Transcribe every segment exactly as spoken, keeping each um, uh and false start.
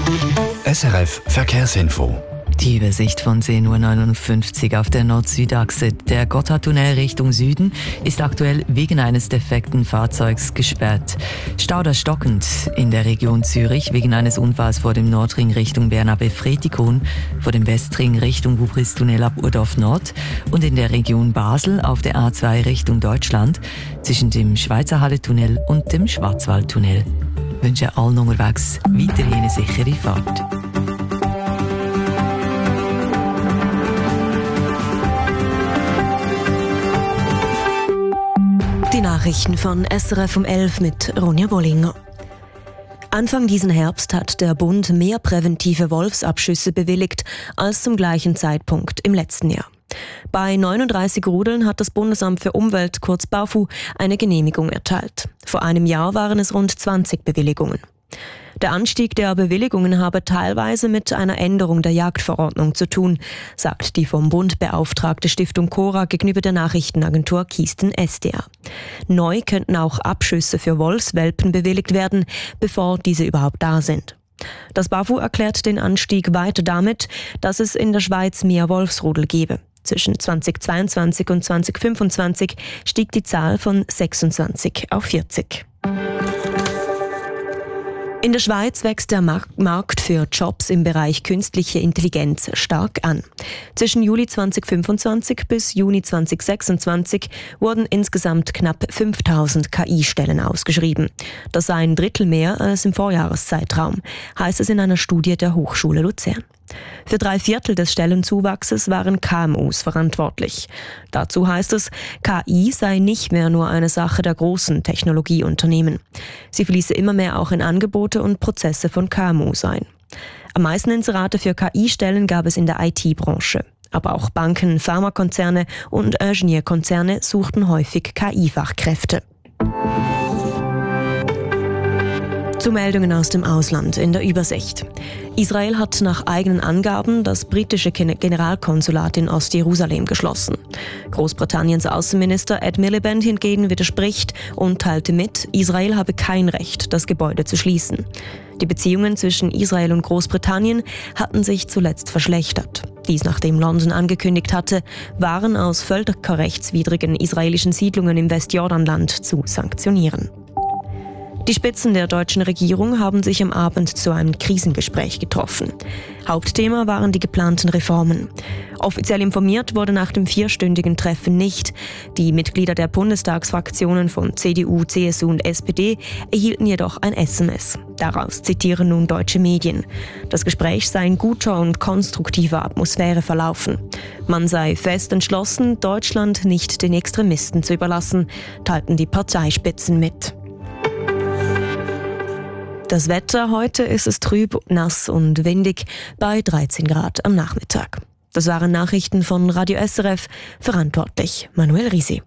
S R F Verkehrsinfo. Die Übersicht von zehn Uhr neunundfünfzig auf der Nord-Süd-Achse. Der Gotthardtunnel Richtung Süden ist aktuell wegen eines defekten Fahrzeugs gesperrt. Stauder stockend in der Region Zürich wegen eines Unfalls vor dem Nordring Richtung Bernabe-Fretikon, vor dem Westring Richtung Bubris-Tunnel ab Urdorf Nord und in der Region Basel auf der A zwei Richtung Deutschland zwischen dem Schweizer Halle-Tunnel und dem Schwarzwald-Tunnel. Ich wünsche allen unterwegs weiterhin eine sichere Fahrt. Die Nachrichten von S R F um elf mit Ronja Bollinger. Anfang diesen Herbst hat der Bund mehr präventive Wolfsabschüsse bewilligt als zum gleichen Zeitpunkt im letzten Jahr. Bei neununddreißig Rudeln hat das Bundesamt für Umwelt, kurz BAFU, eine Genehmigung erteilt. Vor einem Jahr waren es rund zwanzig Bewilligungen. Der Anstieg der Bewilligungen habe teilweise mit einer Änderung der Jagdverordnung zu tun, sagt die vom Bund beauftragte Stiftung Cora gegenüber der Nachrichtenagentur Kisten S D A. Neu könnten auch Abschüsse für Wolfswelpen bewilligt werden, bevor diese überhaupt da sind. Das BAFU erklärt den Anstieg weiter damit, dass es in der Schweiz mehr Wolfsrudel gebe. Zwischen zweitausendzweiundzwanzig und zweitausendfünfundzwanzig stieg die Zahl von sechsundzwanzig auf vierzig. In der Schweiz wächst der Markt für Jobs im Bereich künstliche Intelligenz stark an. Zwischen Juli zweitausendfünfundzwanzig bis Juni zweitausendsechsundzwanzig wurden insgesamt knapp fünftausend K I-Stellen ausgeschrieben. Das sei ein Drittel mehr als im Vorjahreszeitraum, heißt es in einer Studie der Hochschule Luzern. Für drei Viertel des Stellenzuwachses waren K M Us verantwortlich. Dazu heißt es, K I sei nicht mehr nur eine Sache der großen Technologieunternehmen. Sie fließe immer mehr auch in Angebote und Prozesse von K M Us ein. Am meisten Inserate für K I-Stellen gab es in der I T-Branche. Aber auch Banken, Pharmakonzerne und Ingenieurkonzerne suchten häufig K I-Fachkräfte. Zu Meldungen aus dem Ausland in der Übersicht. Israel hat nach eigenen Angaben das britische Generalkonsulat in Ostjerusalem geschlossen. Großbritanniens Außenminister Ed Miliband hingegen widerspricht und teilte mit, Israel habe kein Recht, das Gebäude zu schließen. Die Beziehungen zwischen Israel und Großbritannien hatten sich zuletzt verschlechtert. Dies nachdem London angekündigt hatte, Waren aus völkerrechtswidrigen israelischen Siedlungen im Westjordanland zu sanktionieren. Die Spitzen der deutschen Regierung haben sich am Abend zu einem Krisengespräch getroffen. Hauptthema waren die geplanten Reformen. Offiziell informiert wurde nach dem vierstündigen Treffen nicht. Die Mitglieder der Bundestagsfraktionen von C D U, C S U und S P D erhielten jedoch ein S M S. Daraus zitieren nun deutsche Medien. Das Gespräch sei in guter und konstruktiver Atmosphäre verlaufen. Man sei fest entschlossen, Deutschland nicht den Extremisten zu überlassen, teilten die Parteispitzen mit. Das Wetter: heute ist es trüb, nass und windig bei dreizehn Grad am Nachmittag. Das waren Nachrichten von Radio S R F, verantwortlich Manuel Risi.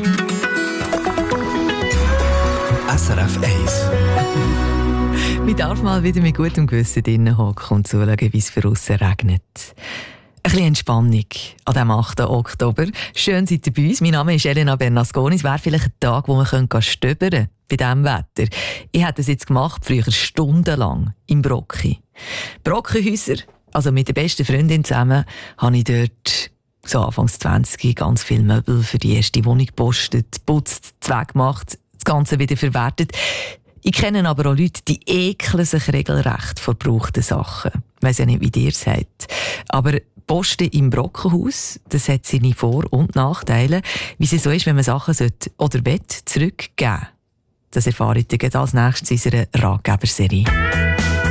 S R F eins. Wir darf mal wieder mit gutem Gewissen drinnen hocken und zuschauen, wie es für aussen regnet. Ein bisschen Entspannung an diesem achten Oktober. Schön seid ihr bei uns. Mein Name ist Elena Bernasconi. Es wäre vielleicht ein Tag, wo man stöbern könnte bei diesem Wetter. Ich hätte es jetzt gemacht, früher stundenlang im Brocki. Brockenhäuser, also mit der besten Freundin zusammen, habe ich dort so Anfangs zwanzig ganz viele Möbel für die erste Wohnung gepostet, geputzt, zweckgemacht, das Ganze wieder verwertet. Ich kenne aber auch Leute, die ekeln sich regelrecht vor gebrauchten Sachen. Ich weiss ja nicht, wie ihr seid. Aber Posten im Brockenhaus, das hat seine Vor- und Nachteile. Wie es so ist, wenn man Sachen sollte oder will, zurückgeben. Das erfahre ich dann als nächstes in unserer Ratgeberserie.